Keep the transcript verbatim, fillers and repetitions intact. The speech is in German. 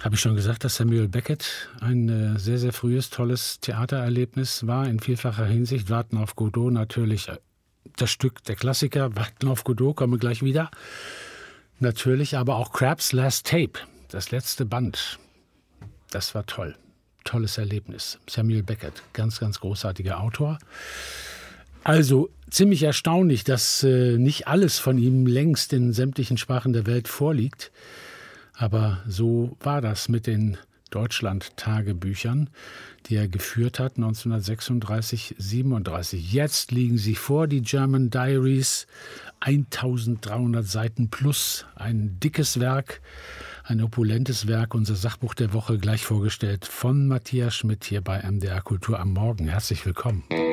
Habe ich schon gesagt, dass Samuel Beckett ein äh, sehr, sehr frühes, tolles Theatererlebnis war, in vielfacher Hinsicht. Warten auf Godot natürlich, äh, das Stück, der Klassiker, Warten auf Godot, komme gleich wieder. Natürlich, aber auch Crab's Last Tape, das letzte Band. Das war toll. Tolles Erlebnis. Samuel Beckett, ganz, ganz großartiger Autor. Also ziemlich erstaunlich, dass äh, nicht alles von ihm längst in sämtlichen Sprachen der Welt vorliegt. Aber so war das mit den Deutschland-Tagebüchern, die er geführt hat, neunzehnhundertsechsunddreißig, siebenunddreißig. Jetzt liegen sie vor, die German Diaries, eintausenddreihundert Seiten plus, ein dickes Werk, ein opulentes Werk, unser Sachbuch der Woche, gleich vorgestellt von Matthias Schmidt hier bei M D R Kultur am Morgen. Herzlich willkommen.